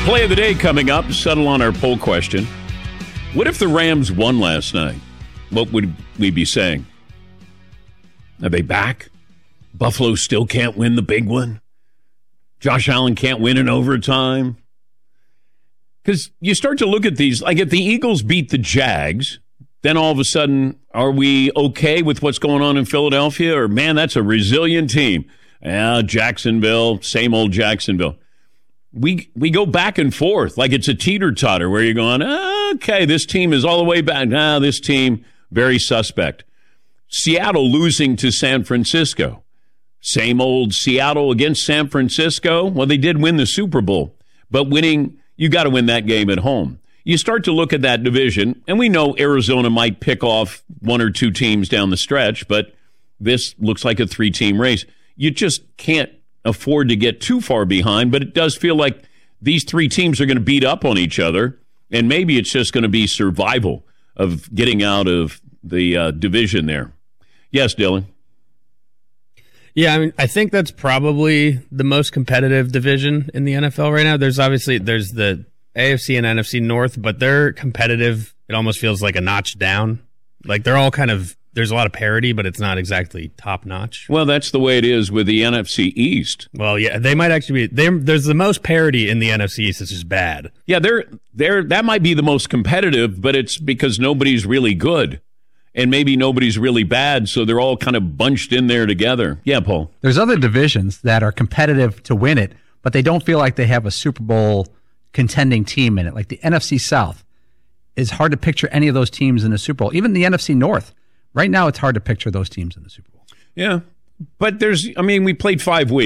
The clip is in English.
Play of the day coming up. Settle on our poll question. What if the Rams won last night? What would we be saying? Are they back? Buffalo still can't win the big one? Josh Allen can't win in overtime? Because you start to look at these, like if the Eagles beat the Jags, then all of a sudden, are we okay with what's going on in Philadelphia? Or, man, that's a resilient team. Yeah, Jacksonville, same old Jacksonville. We go back and forth like it's a teeter-totter where you're going, okay, this team is all the way back. Nah, this team, very suspect. Seattle losing to San Francisco. Same old Seattle against San Francisco. Well, they did win the Super Bowl, but winning, you got to win that game at home. You start to look at that division, and we know Arizona might pick off one or two teams down the stretch, but this looks like a 3-team race. You just can't afford to get too far behind, but it does feel like these 3 teams are going to beat up on each other, and maybe it's just going to be survival of getting out of the division there. Yes, Dylan? Yeah, I mean, I think that's probably the most competitive division in the NFL right now. There's the AFC and NFC North, but they're competitive. It almost feels like a notch down. Like they're all kind of, there's a lot of parity, but it's not exactly top notch. Well, that's the way it is with the NFC East. Well, yeah, they might actually be. There's the most parity in the NFC East. It's just bad. Yeah, that might be the most competitive, but it's because nobody's really good. And maybe nobody's really bad, so they're all kind of bunched in there together. Yeah, Paul. There's other divisions that are competitive to win it, but they don't feel like they have a Super Bowl contending team in it. Like the NFC South is hard to picture any of those teams in the Super Bowl. Even the NFC North. Right now, it's hard to picture those teams in the Super Bowl. Yeah, but we played 5 weeks.